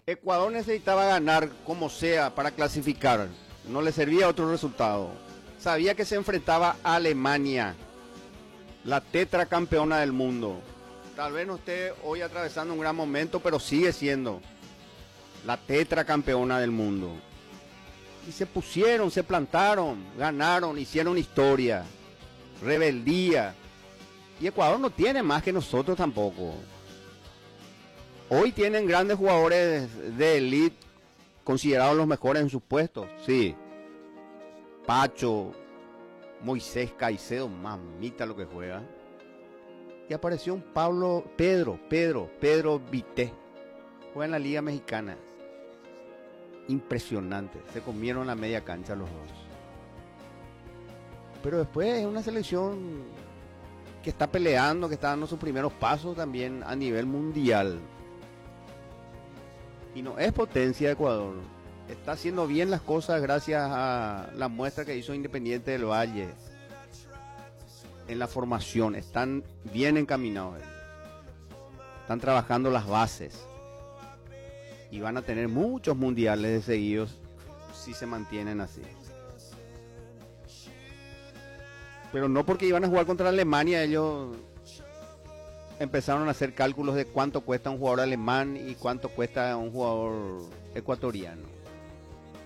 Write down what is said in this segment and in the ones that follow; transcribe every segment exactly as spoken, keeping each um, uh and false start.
Ecuador necesitaba ganar como sea para clasificar. No le servía otro resultado. Sabía que se enfrentaba a Alemania, la tetracampeona del mundo. Tal vez no esté hoy atravesando un gran momento, pero sigue siendo la tetracampeona del mundo. Y se pusieron, se plantaron, ganaron, hicieron historia, rebeldía. Y Ecuador no tiene más que nosotros tampoco. Hoy tienen grandes jugadores de élite, considerados los mejores en sus puestos, sí. Pacho, Moisés Caicedo, mamita lo que juega. Y apareció un Pablo, Pedro, Pedro, Pedro Vité. Juega en la Liga Mexicana. Impresionante, se comieron la media cancha los dos. Pero después es una selección que está peleando, que está dando sus primeros pasos también a nivel mundial. Y no es potencia de Ecuador. Está haciendo bien las cosas gracias a la muestra que hizo Independiente del Valle. En la formación, están bien encaminados. Están trabajando las bases. Y van a tener muchos mundiales de seguidos si se mantienen así. Pero no porque iban a jugar contra Alemania, ellos empezaron a hacer cálculos de cuánto cuesta un jugador alemán y cuánto cuesta un jugador ecuatoriano.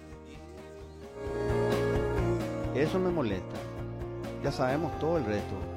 Eso me molesta. Ya sabemos todo el resto.